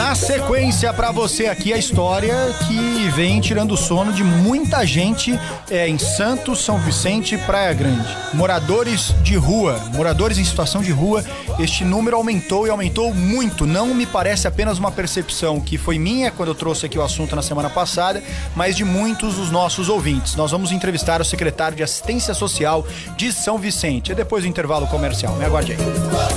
Na sequência, pra você aqui, a história que vem tirando o sono de muita gente em Santos, São Vicente e Praia Grande. Moradores de rua, moradores em situação de rua, este número aumentou e aumentou muito. Não me parece apenas uma percepção que foi minha quando eu trouxe aqui o assunto na semana passada, mas de muitos dos nossos ouvintes. Nós vamos entrevistar o secretário de Assistência Social de São Vicente. É depois do intervalo comercial. Me aguarde aí.